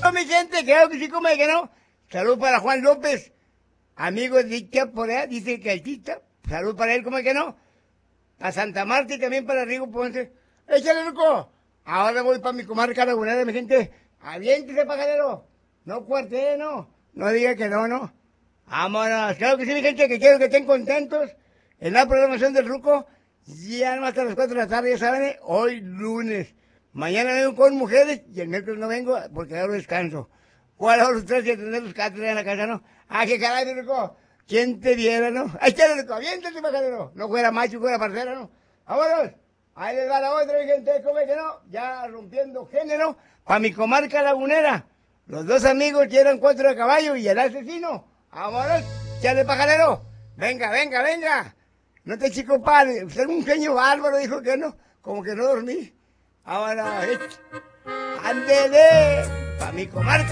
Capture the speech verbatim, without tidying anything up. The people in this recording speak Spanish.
No, mi gente, creo que sí, como que no. Salud para Juan López, amigo de Dicha por allá, dice que el Tita. Salud para él, como que no. A Santa Marta y también para Rigo Ponce. ¡Échale, loco! Ahora voy para mi comarca lagunera, mi gente. Aviéntese, pajarero. No cuartee, no. No diga que no, no. Vámonos. Claro que sí, mi gente, que quiero que estén contentos en la programación del Ruco. Ya no hasta las cuatro de la tarde, ya saben, hoy lunes. Mañana vengo con mujeres y el miércoles no vengo porque ahora descanso. ¿Cuál a los tres y atender los catres en la casa, no? Ah, qué caray, mi Ruco. ¿Quién te viera, no? ¡Ay, échale, Ruco! ¡Aviéntate, pajarero! No fuera macho, fuera parcera, ¿no? ¡Vámonos! Ahí les va la otra, mi gente, ¿cómo es que no? Ya rompiendo género, para mi comarca lagunera. Los dos amigos que eran cuatro de caballo y el asesino. ¡Vámonos! ¡Échale, pajarero! ¡Venga, venga, venga! No te chico padre, usted es un genio bárbaro, dijo que no, como que no dormí. Ahora, ándele, para mi comarca.